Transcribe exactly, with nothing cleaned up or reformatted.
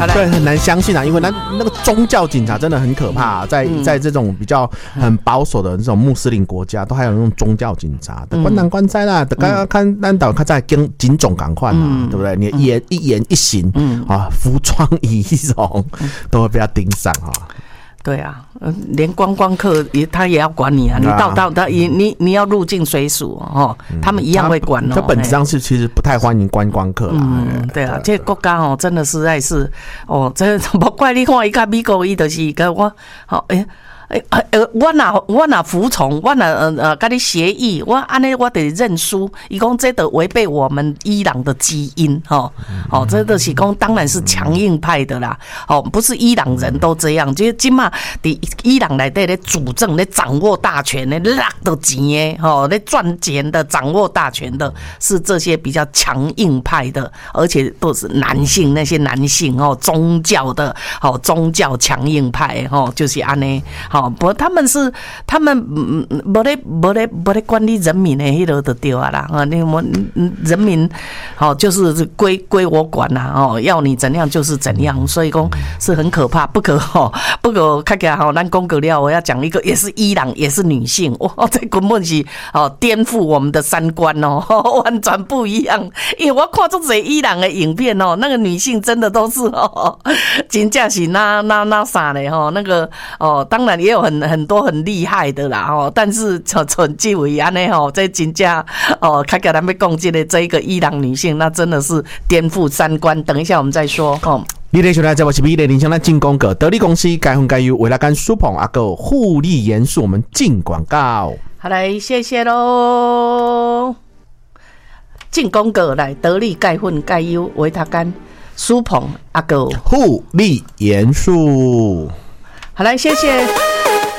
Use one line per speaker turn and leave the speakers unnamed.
对，很难相信啊，因为那那个宗教警察真的很可怕、啊，在在这种比较很保守的这种穆斯林国家，都还有那种宗教警察，关南关塞啦，刚刚看南岛看在警警种赶快啊，对不对？你一言一言一行啊，服装仪容都会被他盯上哈。
对啊，连观光客也他也要管你啊！你到到他你你你要入境随俗哦，他们一样会管哦。
这本质上是其实不太欢迎观光客啦。
嗯，对啊，这个国家哦，真的实在是哦，这不怪你看伊甲美国伊就是跟我好诶。诶呃，我若我若服从，我若呃呃跟你协议，我安尼我得认输。伊讲这得违背我们伊朗的基因，吼，哦，这个是讲当然是强硬派的啦，哦，不是伊朗人都这样，就是今嘛伫伊朗内底咧主政咧掌握大权咧拉的钱诶，吼，咧赚钱的掌握大权的是这些比较强硬派的，而且都是男性，那些男性哦，宗教的哦，宗教强硬派哦，就是安尼。好，不，他们是他们嗯没咧没咧没咧管理人民的迄个就对啊啦啊，你我人民好就是归归我管啦哦，要你怎样就是怎样，所以讲是很可怕，不可哦，不可看起来好，咱讲过了，我要讲一个也是伊朗也是女性，哇，这根本是哦颠覆我们的三观哦，完全不一样。因为我看这些伊朗的影片哦，那个女性真的都是哦，真正是那那那啥嘞哦，那个哦，当然。也有很很多很厉害的啦哦，但是像像这位安尼吼，这真正哦，看起来咱们讲这个这一个伊朗女性，那真的是颠覆三观。等一下我们再说哦。
你咧收听这部是美丽人生咱进广告，得力公司该分该有为了跟舒鹏阿哥互利严肃，我们进广告。
好来，谢谢喽。进广告来，得力钙粉钙优维他干舒鹏阿哥
互利严肃。
好来，谢谢。